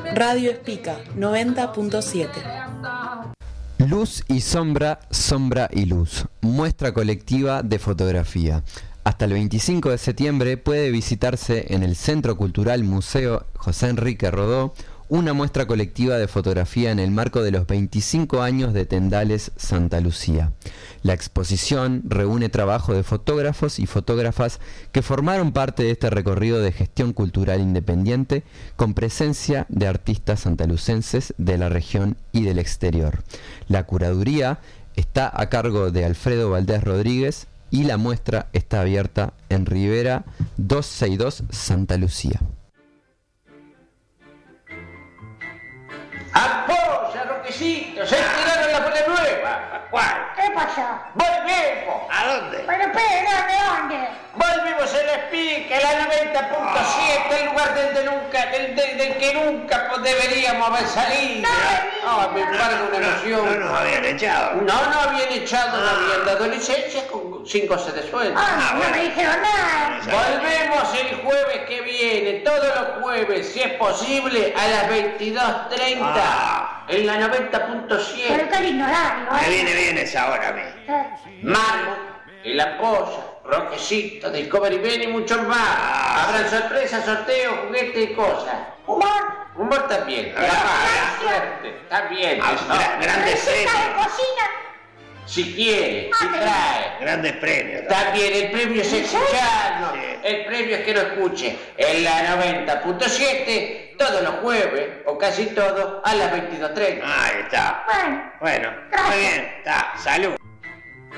Radio Espica 90.7. Luz y sombra, sombra y luz. Muestra colectiva de fotografía. Hasta el 25 de septiembre puede visitarse en el Centro Cultural Museo José Enrique Rodó una muestra colectiva de fotografía en el marco de los 25 años de Tendales Santa Lucía. La exposición reúne trabajo de fotógrafos y fotógrafas que formaron parte de este recorrido de gestión cultural independiente con presencia de artistas santalucenses de la región y del exterior. La curaduría está a cargo de Alfredo Valdés Rodríguez y la muestra está abierta en Rivera 262 Santa Lucía. ¡Apoya, Roquecito! ¡Se tiraron la bola nueva! ¿Cuál? ¿Qué pasó? ¡Volvemos! ¿A dónde? Bueno, espera, ¿de dónde? Volvimos a la Espica, la 90.7, el lugar del que nunca deberíamos haber salido. Me embarga una emoción. No nos habían echado. No habían echado, no habían dado licencia con 5 meses de sueldo. No me dijeron nada. Volvemos el jueves que viene, todos los jueves, si es posible, a las 22:30, en la 90.7. Pero qué lindo horario, Me viene bien esa hora a mí. Mano, el Apoya, Roquecito, Discovery Ben y muchos más. Habrán sorpresas, sorteos, juguetes y cosas. Humor también. Suerte, también. Grandes ¿Receta de premios. cocina? Si quiere, si trae. Grandes premios. También el premio es escucharnos. Sí. El premio es que lo escuche en la 90.7 todos los jueves, o casi todos, a las 22:30. Ahí está. Bueno, Bueno, gracias. muy bien. Está. Salud.